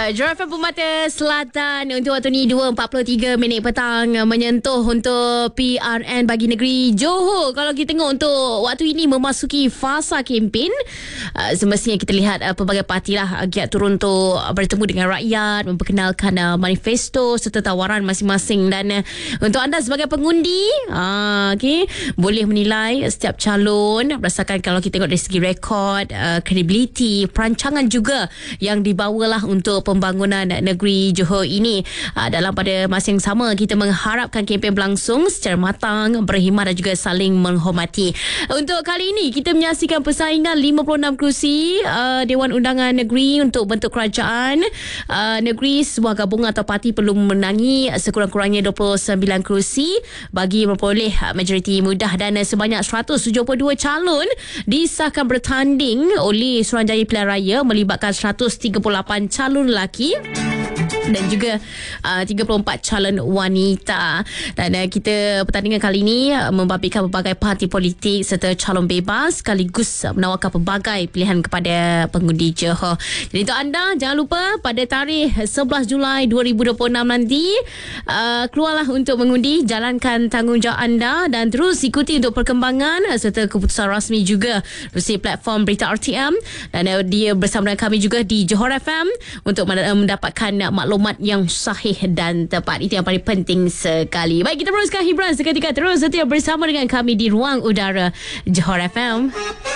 Johor FM Permata Selatan untuk waktu ni 2.43 minit petang menyentuh untuk PRN bagi negeri Johor. Kalau kita tengok untuk waktu ini memasuki fasa kempen, semestinya kita lihat pelbagai parti lah giat turun untuk bertemu dengan rakyat, memperkenalkan manifesto serta tawaran masing-masing. Dan untuk anda sebagai pengundi, boleh menilai setiap calon berdasarkan kalau kita tengok dari segi rekod, kredibiliti, perancangan juga yang dibawalah untuk pembangunan negeri Johor ini. Dalam pada masa yang sama, kita mengharapkan kempen berlangsung secara matang, berhikmat dan juga saling menghormati. Untuk kali ini, kita menyaksikan persaingan 56 kerusi Dewan Undangan Negeri untuk bentuk kerajaan negeri. Sebuah gabungan atau parti perlu memenangi sekurang-kurangnya 29 kerusi bagi memperoleh majoriti mudah, dan sebanyak 172 calon disahkan bertanding oleh Suruhanjaya Pilihan Raya melibatkan 138 calon lelaki dan juga 34 calon wanita. Dan kita pertandingan kali ini membabitkan berbagai parti politik serta calon bebas sekaligus menawarkan pelbagai pilihan kepada pengundi Johor. Jadi untuk anda, jangan lupa pada tarikh 11 Julai 2026 nanti keluarlah untuk mengundi, jalankan tanggungjawab anda dan terus ikuti untuk perkembangan serta keputusan rasmi juga melalui platform Berita RTM, dan dia bersama dengan kami juga di Johor FM untuk mendapatkan maklumat yang sahih dan tepat. Itu yang paling penting sekali. Baik, kita teruskan hiburan seketika. Terus setia bersama dengan kami di Ruang Udara Johor FM.